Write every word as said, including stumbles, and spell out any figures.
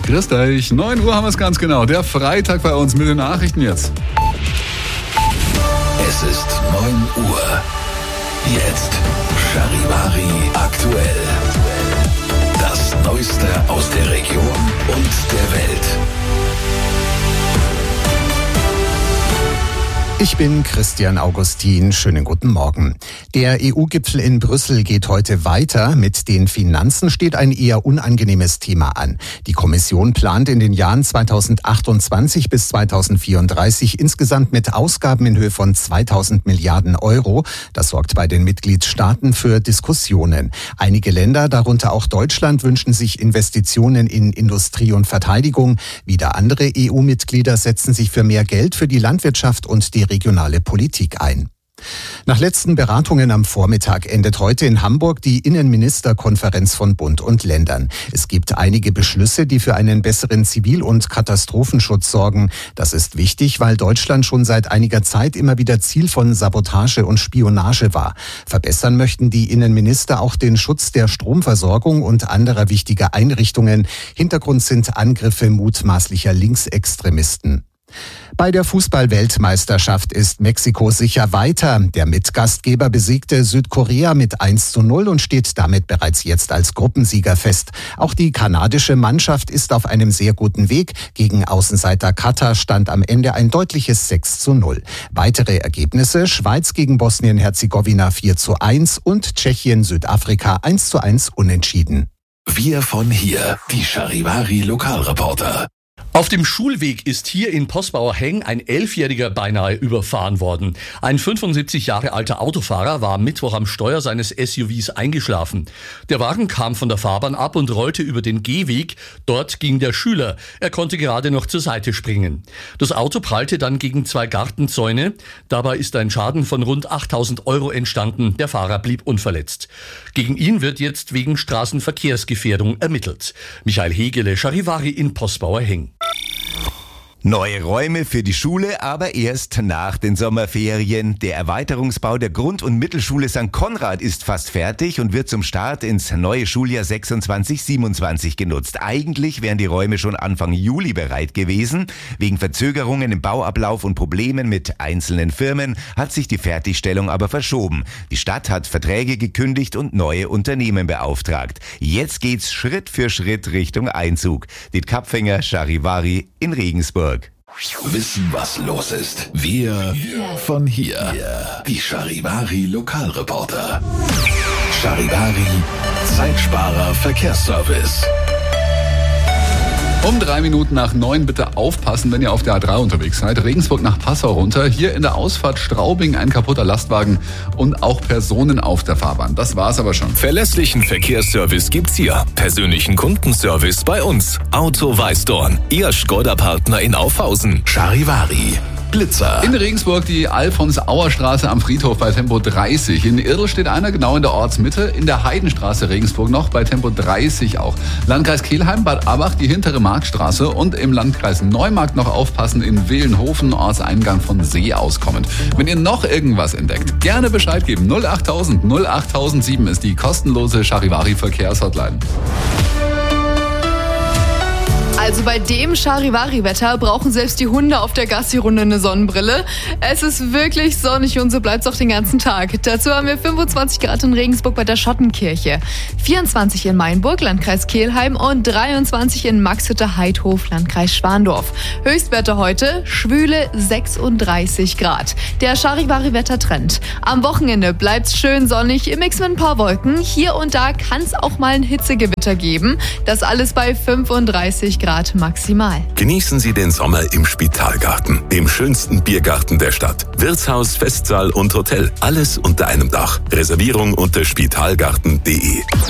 Grüßt euch, neun Uhr haben wir es ganz genau. Der Freitag bei uns mit den Nachrichten jetzt. Es ist neun Uhr. Jetzt Charivari aktuell. Das Neueste aus der Region und der Welt. Ich bin Christian Augustin. Schönen guten Morgen. Der E U-Gipfel in Brüssel geht heute weiter. Mit den Finanzen steht ein eher unangenehmes Thema an. Die Kommission plant in den Jahren zweitausendachtundzwanzig bis zweitausendvierunddreißig insgesamt mit Ausgaben in Höhe von zweitausend Milliarden Euro. Das sorgt bei den Mitgliedstaaten für Diskussionen. Einige Länder, darunter auch Deutschland, wünschen sich Investitionen in Industrie und Verteidigung. Wieder andere E U-Mitglieder setzen sich für mehr Geld für die Landwirtschaft und die regionale Politik ein. Nach letzten Beratungen am Vormittag endet heute in Hamburg die Innenministerkonferenz von Bund und Ländern. Es gibt einige Beschlüsse, die für einen besseren Zivil- und Katastrophenschutz sorgen. Das ist wichtig, weil Deutschland schon seit einiger Zeit immer wieder Ziel von Sabotage und Spionage war. Verbessern möchten die Innenminister auch den Schutz der Stromversorgung und anderer wichtiger Einrichtungen. Hintergrund sind Angriffe mutmaßlicher Linksextremisten. Bei der Fußball-Weltmeisterschaft ist Mexiko sicher weiter. Der Mitgastgeber besiegte Südkorea mit eins zu null und steht damit bereits jetzt als Gruppensieger fest. Auch die kanadische Mannschaft ist auf einem sehr guten Weg. Gegen Außenseiter Katar stand am Ende ein deutliches sechs zu null. Weitere Ergebnisse: Schweiz gegen Bosnien-Herzegowina vier zu eins und Tschechien-Südafrika eins zu eins unentschieden. Wir von hier, die Charivari Lokalreporter. Auf dem Schulweg ist hier in Posbauer-Heng ein Elfjähriger beinahe überfahren worden. Ein fünfundsiebzig Jahre alter Autofahrer war am Mittwoch am Steuer seines S U Vs eingeschlafen. Der Wagen kam von der Fahrbahn ab und rollte über den Gehweg. Dort ging der Schüler. Er konnte gerade noch zur Seite springen. Das Auto prallte dann gegen zwei Gartenzäune. Dabei ist ein Schaden von rund achttausend Euro entstanden. Der Fahrer blieb unverletzt. Gegen ihn wird jetzt wegen Straßenverkehrsgefährdung ermittelt. Michael Hegele, Charivari in Posbauer-Heng. Neue Räume für die Schule, aber erst nach den Sommerferien. Der Erweiterungsbau der Grund- und Mittelschule Sankt Konrad ist fast fertig und wird zum Start ins neue Schuljahr sechsundzwanzig siebenundzwanzig genutzt. Eigentlich wären die Räume schon Anfang Juli bereit gewesen. Wegen Verzögerungen im Bauablauf und Problemen mit einzelnen Firmen hat sich die Fertigstellung aber verschoben. Die Stadt hat Verträge gekündigt und neue Unternehmen beauftragt. Jetzt geht's Schritt für Schritt Richtung Einzug. Die Kapfinger, Charivari in Regensburg. Wissen, was los ist. Wir von hier. Die Charivari Lokalreporter. Charivari Zeitsparer Verkehrsservice. Um drei Minuten nach neun bitte aufpassen, wenn ihr auf der A drei unterwegs seid. Regensburg nach Passau runter. Hier in der Ausfahrt Straubing ein kaputter Lastwagen und auch Personen auf der Fahrbahn. Das war's aber schon. Verlässlichen Verkehrsservice gibt's hier. Persönlichen Kundenservice bei uns. Auto Weißdorn. Ihr Skoda-Partner in Aufhausen. Charivari Blitzer. In Regensburg die Alfons-Auer-Straße am Friedhof bei Tempo dreißig. In Irdl steht einer genau in der Ortsmitte. In der Heidenstraße Regensburg noch bei Tempo dreißig auch. Landkreis Kelheim, Bad Abach, die hintere Marktstraße. Und im Landkreis Neumarkt noch aufpassen in Willenhofen, Ortseingang von See aus kommend. Wenn ihr noch irgendwas entdeckt, gerne Bescheid geben. null achttausend null achttausendsieben ist die kostenlose Charivari Verkehrshotline. Also bei dem Charivari-Wetter brauchen selbst die Hunde auf der Gassi-Runde eine Sonnenbrille. Es ist wirklich sonnig und so bleibt es auch den ganzen Tag. Dazu haben wir fünfundzwanzig Grad in Regensburg bei der Schottenkirche, vierundzwanzig in Mainburg, Landkreis Kelheim und dreiundzwanzig in Maxhütte-Heidhof, Landkreis Schwandorf. Höchstwerte heute schwüle sechsunddreißig Grad. Der Charivari-Wettertrend. Am Wochenende bleibt's schön sonnig im Mix mit ein paar Wolken. Hier und da kann es auch mal ein Hitzegewitter geben. Das alles bei fünfunddreißig Grad maximal. Genießen Sie den Sommer im Spitalgarten, dem schönsten Biergarten der Stadt. Wirtshaus, Festsaal und Hotel. Alles unter einem Dach. Reservierung unter spitalgarten punkt de.